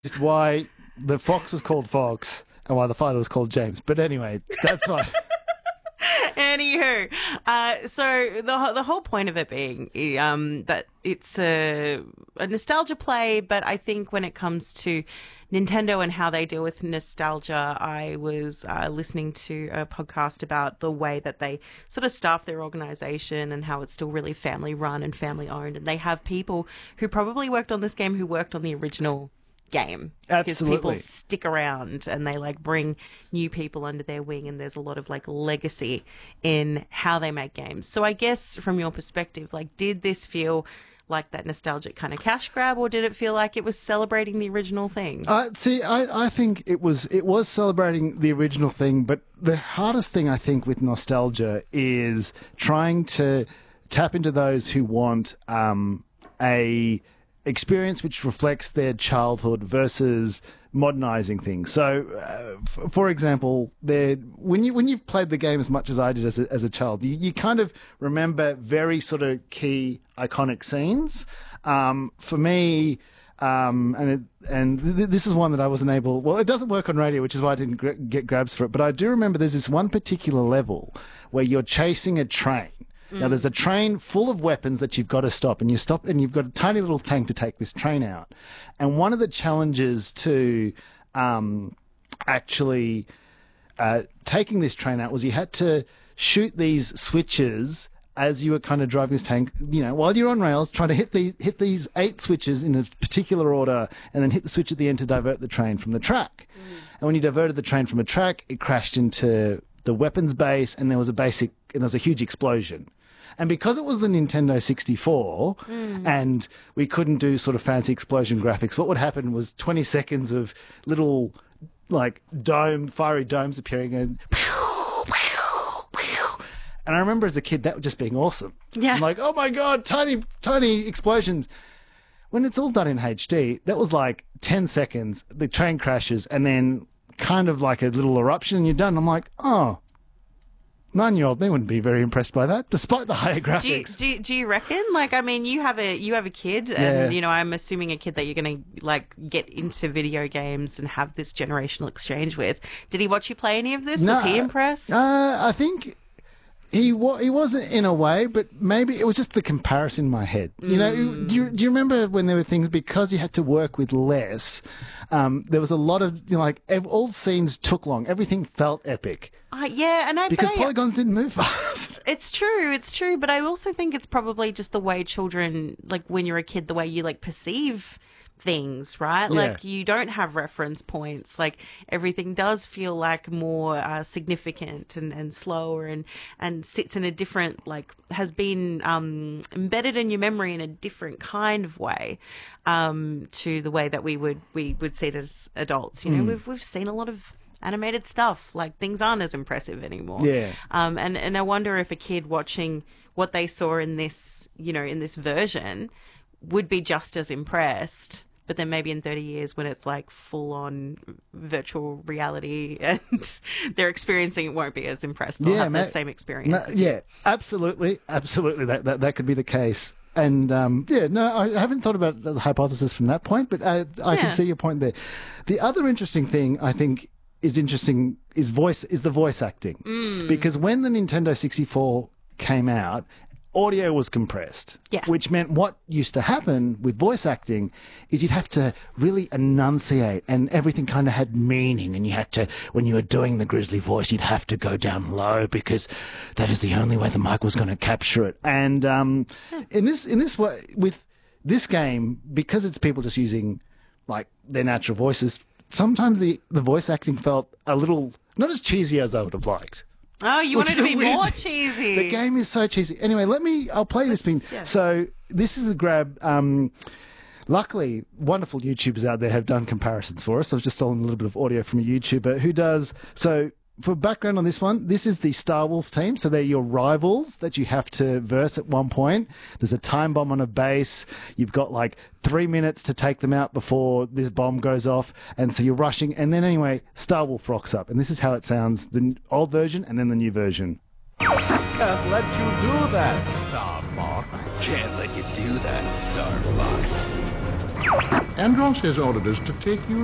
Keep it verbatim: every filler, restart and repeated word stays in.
just why the fox was called Fox and why the father was called James. But anyway, that's fine. Anywho, uh, so the the whole point of it being um, that it's a, a nostalgia play, but I think when it comes to Nintendo and how they deal with nostalgia, I was uh, listening to a podcast about the way that they sort of staff their organization and how it's still really family run and family owned, and they have people who probably worked on this game who worked on the original game. Absolutely. Because people stick around and they like bring new people under their wing, and there's a lot of like legacy in how they make games. So I guess from your perspective, like, did this feel like that nostalgic kind of cash grab, or did it feel like it was celebrating the original thing? Uh, see, I, I think it was it was celebrating the original thing, but the hardest thing I think with nostalgia is trying to tap into those who want um, a experience which reflects their childhood versus modernizing things. So, uh, f- for example, there when you when you've played the game as much as I did as a, as a child, you, you kind of remember very sort of key iconic scenes. Um, for me, um, and it, and th- this is one that I wasn't able. Well, it doesn't work on radio, which is why I didn't gr- get grabs for it. But I do remember there's this one particular level where you're chasing a train. Now, there's a train full of weapons that you've got to stop, and you stop, and you've got a tiny little tank to take this train out. And one of the challenges to um, actually uh, taking this train out was you had to shoot these switches as you were kind of driving this tank, you know, while you're on rails, trying to hit the hit these eight switches in a particular order, and then hit the switch at the end to divert the train from the track. Mm. And when you diverted the train from a track, it crashed into the weapons base, and there was a basic, and there was a huge explosion. And because it was the Nintendo sixty-four mm. and we couldn't do sort of fancy explosion graphics, what would happen was twenty seconds of little, like, dome, fiery domes appearing, and pew, pew, pew. And I remember as a kid that just being awesome. Yeah. I'm like, oh my God, tiny, tiny explosions. When it's all done in H D, that was like ten seconds, the train crashes, and then kind of like a little eruption, and you're done. I'm like, oh. Nine-year-old me wouldn't be very impressed by that, despite the higher graphics. Do you, do, you, do you reckon? Like, I mean, you have a you have a kid, and Yeah. you know, I'm assuming a kid that you're going to like get into video games and have this generational exchange with. Did he watch you play any of this? No, Was he impressed? Uh, I think he wa- he wasn't in a way, but maybe it was just the comparison in my head. You know, Mm. do you, do you remember when there were things, because you had to work with less, um, there was a lot of, you know, like, ev- all scenes took long. Everything felt epic. Uh, yeah, and I Because but I- polygons didn't move fast. It's true, it's true, but I also think it's probably just the way children, like when you're a kid, the way you like perceive things, right? Yeah. Like you don't have reference points. Like everything does feel like more uh, significant and, and slower, and, and sits in a different, like has been um, embedded in your memory in a different kind of way um, to the way that we would we would see it as adults. You know, Mm. we've we've seen a lot of animated stuff, like things aren't as impressive anymore. Yeah. Um, and, and I wonder if a kid watching what they saw in this, you know, in this version would be just as impressed, but then maybe in thirty years when it's like full on virtual reality and they're experiencing it, won't be as impressed. They'll Yeah, have ma- the same experience. No, as you. yeah, absolutely, absolutely. That, that that could be the case. And um, yeah, no, I haven't thought about the hypothesis from that point, but I, I Yeah. can see your point there. The other interesting thing I think is interesting is voice is the voice acting, Mm. because when the Nintendo sixty-four came out, audio was compressed, Yeah. which meant what used to happen with voice acting is you'd have to really enunciate, and everything kind of had meaning, and you had to, when you were doing the grizzly voice, you'd have to go down low because that is the only way the mic was going to capture it. And um, in this in this way, with this game, because it's people just using like their natural voices, sometimes the, the voice acting felt a little not as cheesy as I would have liked. Oh, you Which wanted is to a be weird- more cheesy. The game is so cheesy. Anyway, let me, I'll play this thing. yeah. So this is a grab. Um, luckily, wonderful YouTubers out there have done comparisons for us. I've just stolen a little bit of audio from a YouTuber who does, so for background on this one, this is the Star Wolf team. So they're your rivals that you have to verse at one point. There's a time bomb on a base. You've got like three minutes to take them out before this bomb goes off. And so you're rushing. And then anyway, Star Wolf rocks up. And this is how it sounds, the old version and then the new version. Can't let you do that, Star Fox. Can't let you do that, Star Fox. Andros has ordered us to take you